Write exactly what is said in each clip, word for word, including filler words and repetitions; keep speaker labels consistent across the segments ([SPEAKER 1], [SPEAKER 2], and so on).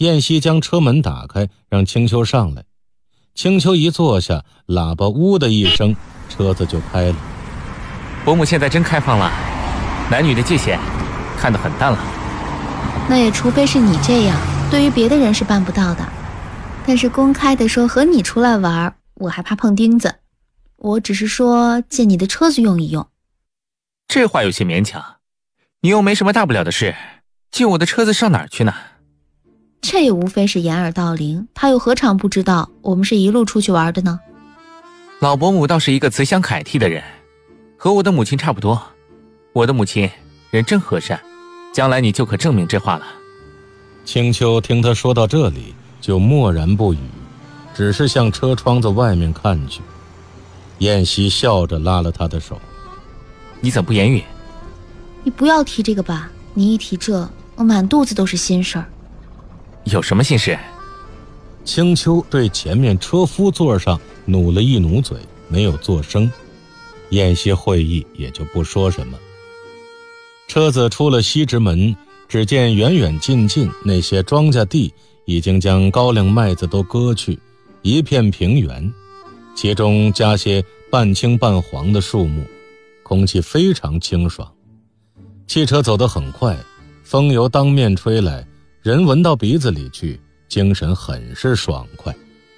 [SPEAKER 1] 燕西将车门打开，让青秋上来。青秋一坐下，喇叭呜的一声，车子就开了。
[SPEAKER 2] 伯母现在真开放了，男女的界限看得很淡了。
[SPEAKER 3] 那也除非是你这样，对于别的人是办不到的。但是公开的说和你出来玩，我还怕碰钉子。我只是说借你的车子用一用。
[SPEAKER 2] 这话有些勉强，你又没什么大不了的事，借我的车子上哪儿去呢？
[SPEAKER 3] 这也无非是掩耳盗铃，他又何尝不知道我们是一路出去玩的呢？
[SPEAKER 2] 老伯母倒是一个慈祥凯悌的人，和我的母亲差不多。我的母亲人真和善，将来你就可证明这话了。
[SPEAKER 1] 青秋听他说到这里就默然不语，只是向车窗子外面看去。燕西笑着拉了他的手。
[SPEAKER 2] 你怎么不言语？
[SPEAKER 3] 你不要提这个吧，你一提这，我满肚子都是心事儿。
[SPEAKER 2] 有什么心事？
[SPEAKER 1] 青秋对前面车夫座上努了一努嘴，没有作声。燕西会意，也就不说什么。车子出了西直门，只见远远近近那些庄稼地已经将高粱麦子都割去，一片平原，其中加些半青半黄的树木，空气非常清爽。汽车走得很快，风由当面吹来，人闻到鼻子里去，精神很是爽快。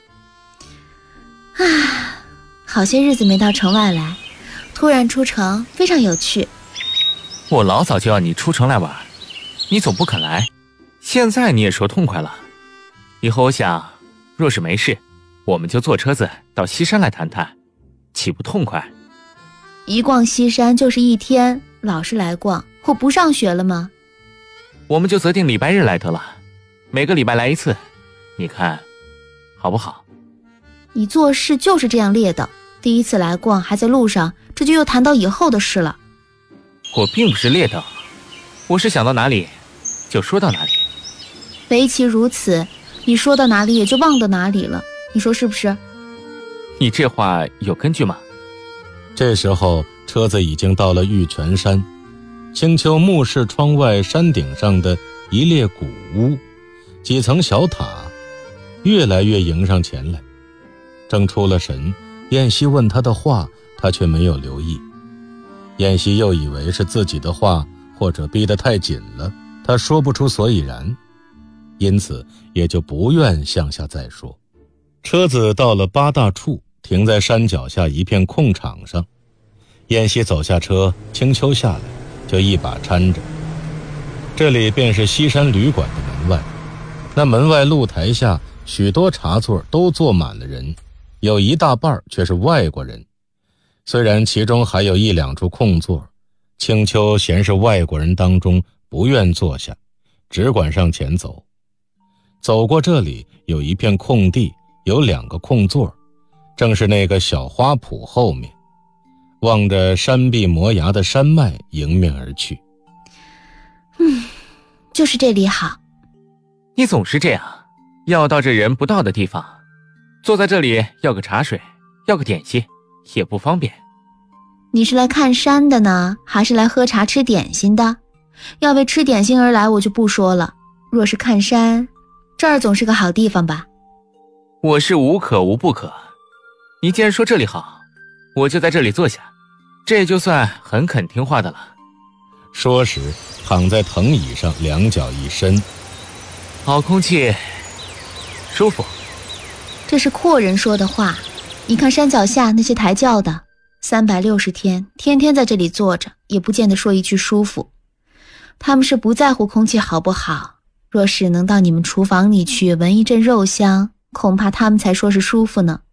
[SPEAKER 3] 啊，好些日子没到城外来，突然出城非常有趣。
[SPEAKER 2] 我老早就要你出城来玩，你总不肯来，现在你也说痛快了。以后我想，若是没事，我们就坐车子到西山来谈谈，岂不痛快？
[SPEAKER 3] 一逛西山就是一天，老是来逛，我不上学了吗？
[SPEAKER 2] 我们就择定礼拜日来得了，每个礼拜来一次，你看好不好？
[SPEAKER 3] 你做事就是这样劣等，第一次来逛还在路上，这就又谈到以后的事了。
[SPEAKER 2] 我并不是劣等，我是想到哪里就说到哪里。
[SPEAKER 3] 唯其如此，你说到哪里也就忘到哪里了，你说是不是？
[SPEAKER 2] 你这话有根据吗？
[SPEAKER 1] 这时候车子已经到了玉泉山，青秋目视窗外山顶上的一列古屋，几层小塔，越来越迎上前来。正出了神，燕西问他的话，他却没有留意。燕西又以为是自己的话或者逼得太紧了，他说不出所以然，因此也就不愿向下再说。车子到了八大处，停在山脚下一片空场上。燕西走下车，青秋下来，就一把搀着。这里便是西山旅馆的门外，那门外露台下许多茶座都坐满了人，有一大半却是外国人。虽然其中还有一两处空座，青秋嫌是外国人当中不愿坐下，只管上前走。走过这里有一片空地，有两个空座，正是那个小花圃后面，望着山壁磨崖的山脉迎面而去。
[SPEAKER 3] 嗯，就是这里好。
[SPEAKER 2] 你总是这样，要到这人不到的地方，坐在这里要个茶水，要个点心，也不方便。
[SPEAKER 3] 你是来看山的呢，还是来喝茶吃点心的？要为吃点心而来我就不说了，若是看山，这儿总是个好地方吧？
[SPEAKER 2] 我是无可无不可，你既然说这里好，我就在这里坐下，这就算很肯听话的了。
[SPEAKER 1] 说时躺在藤椅上，两脚一伸，
[SPEAKER 2] 好空气，舒服。
[SPEAKER 3] 这是阔人说的话。你看山脚下那些抬轿的，三百六十天天天在这里坐着，也不见得说一句舒服。他们是不在乎空气好不好，若是能到你们厨房里去闻一阵肉香，恐怕他们才说是舒服呢。